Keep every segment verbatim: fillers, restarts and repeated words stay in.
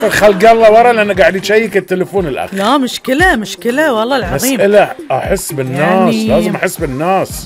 خلق الله ورا لانه قاعد يشيك التليفون الاخ. لا مشكله مشكله والله العظيم. مسألة احس بالناس يعني... لازم احس بالناس.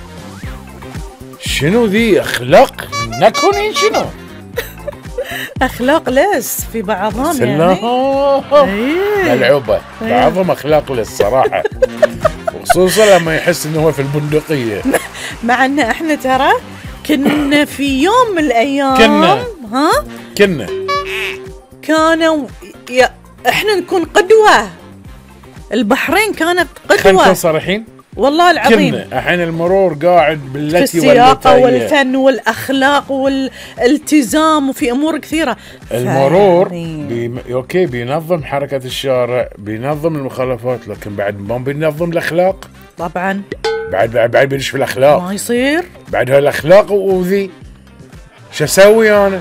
شنو ذي اخلاق نكونين شنو؟ اخلاق لس في بعضهم يعني. ايه ملعوبه بعضهم اخلاق لس صراحه. وخصوصا لما يحس انه هو في البندقيه. مع ان احنا ترى كنا في يوم من الايام كنا ها كنا كانوا يا احنا نكون قدوه. البحرين كانت قدوه. خلينا صريحين والله العظيم. كنا الحين المرور قاعد بالتي في السياقه والفن والاخلاق والالتزام وفي امور كثيره. المرور بي... اوكي بينظم حركه الشارع بينظم المخالفات لكن بعد ما بينظم الاخلاق. طبعا بعد بعد بعد بيدش في الاخلاق ما يصير. بعد هاي الاخلاق وذي شو اسوي انا؟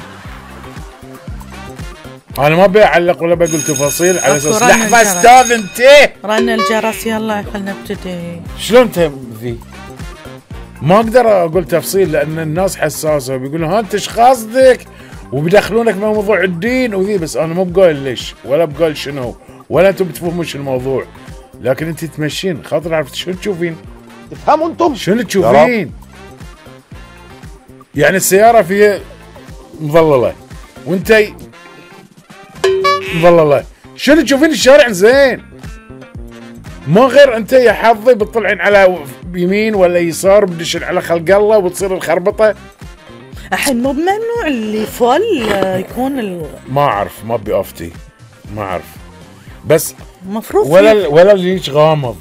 انا ما بعلق ولا بقول تفاصيل على اساس لحظه استاذ انت رن الجرس يلا خلينا نبتدي. شلون انت ذي؟ ما اقدر اقول تفصيل لان الناس حساسه وبيقولون ها انت ايش قصدك؟ وبيدخلونك بموضوع الدين وذي بس انا مو بقول ليش ولا بقول شنو ولا انتم بتفهمون شو الموضوع لكن انت تمشين خاطر عرفت شنو تشوفين؟ افهموا انتم شنو تشوفين؟ يعني السياره فيها مظلله وانت مظلله شنو تشوفين الشارع زين؟ ما غير انت يا حظي بتطلعين على يمين ولا يسار بدشن على خلق الله وتصير الخربطه. الحين مو بممنوع اللي فل يكون ال... ما اعرف ما ابي افتي ما اعرف بس المفروض ولا ال ولا اللي يجي غامض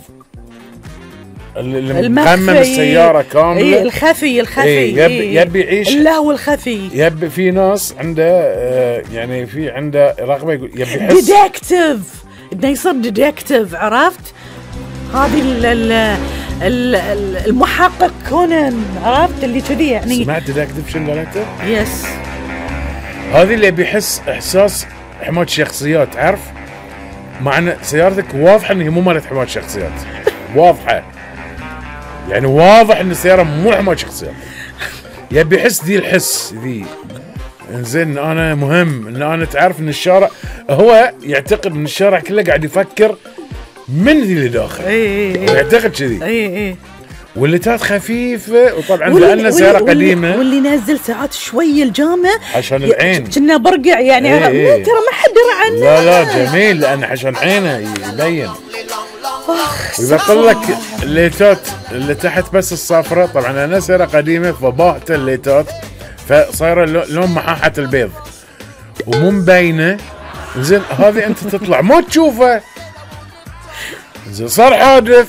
اللي مخمم السياره كامله. اي الخفي الخفي إيه يبي يبي يعيش اللهو الخفي. يبي في ناس عنده آه يعني في عنده رغبه يقول يبي يحس ديتكتيف انه يصير ديتكتيف عرفت؟ هذه ال ال المحقق كونان عرفت اللي كذي يعني. سمعت ديتكتيف شنو قالته؟ يس هذه اللي بيحس احساس حماية شخصيات عارف؟ مع ان سيارتك واضحه ان هي مو مالت حماية شخصيات واضحه يعني واضح ان السياره مو حماية شخصيات. يبي يحس ذي الحس ذي انزين انا مهم ان انا تعرف ان الشارع هو يعتقد ان الشارع كله قاعد يفكر من ذي اللي داخل. اي اي يعتقد كذي. اي اي واللتات خفيفه وطبعا لان سياره قديمه واللي نازل ساعات شوي الجامه عشان العين كنا برقع يعني. ايه ايه. ترى ما حد درى عنه. لا لا جميل لان عشان عينه يبين. ويبطل لك الليتات اللي تحت بس الصفرة. طبعا انا سياره قديمه فباهت الليتات فصايره لون محاحه البيض ومو مبينه. زين هذه انت تطلع ما تشوفه. زين صار حادث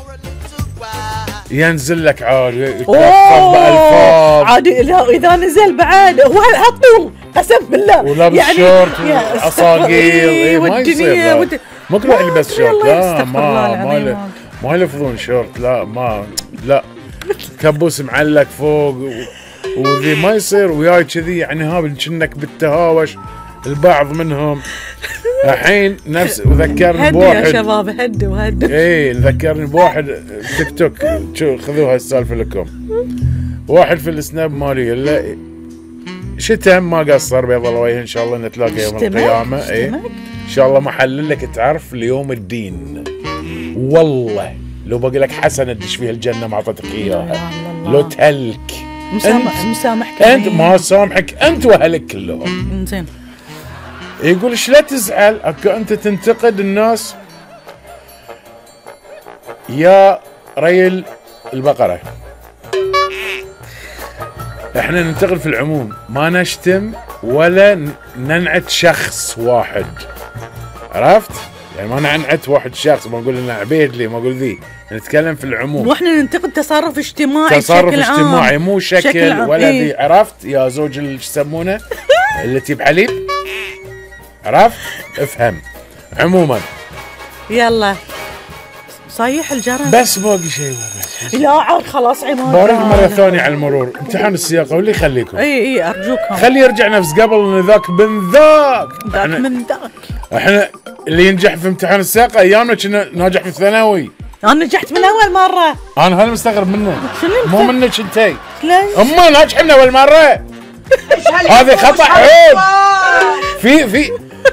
ينزل لك عادي يتلفظ بألفاظ عادي. لا اذا نزل بعد هو هالعطل قسم بالله ولابس يعني شورت وعصاقيل. ايه ما يصير ود... مو كل واحد يلبس شورت. لا ما ما ما يلفظون شورت. لا ما لا كبوس معلق فوق وذي ما يصير وياي كذي يعني. هذا كأنك بالتهاوش البعض منهم. الحين نفس وذكرني بواحد يا شباب هدوا هدوا. ايه ذكرني بواحد تيك توك شو خذوها السالفه لكم. واحد في السناب مالي الا شتم ما قصر بيض الله وجهه. ان شاء الله نتلاقى يوم القيامه. ايه ان شاء الله ما حللك تعرف ليوم الدين. والله لو بقول لك حسنه تدش فيها الجنه ما اعطتك اياها لو تهلك. مسامح مسامحك انت ما سامحك انت واهلك كلهم. زين يقول ايش لا تزعل اكو انت تنتقد الناس يا ريل البقرة. احنا ننتقد في العموم ما نشتم ولا ننعت شخص واحد عرفت؟ يعني ما ننعت واحد شخص ما نقول انه عبيد لي ما نقول ذي نتكلم في العموم. واحنا ننتقد تصرف اجتماعي تصرف بشكل اجتماعي عام. مو شكل, شكل ولا ذي. إيه؟ عرفت يا زوج اللي يسمونه اللي تجيب حليب عرفت؟ افهم. عموما يلا صيح الجرس بس باقي شيء بس. لا عاد خلاص عماد بوريك مره ثانيه على المرور امتحان السياقه واللي يخليكم. اي اي ارجوكم خلي يرجع نفس قبل ان ذاك من ذاك ذاك من ذاك. احنا اللي ينجح في امتحان السياقه ايامنا كنا ناجح في الثانوي. انا نجحت من اول مره. انا هذا مستغرب منه مو منك انتي. ليش؟ اما ناجحه من اول مره. هذا خطا عيب. في في